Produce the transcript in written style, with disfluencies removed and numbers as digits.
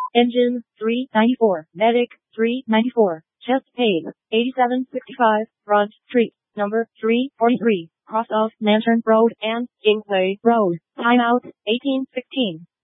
Engine 394, Medic 394, chest paid 8765, Front Street, number 343, cross of Lantern Road and Inkley Road, timeout 1816.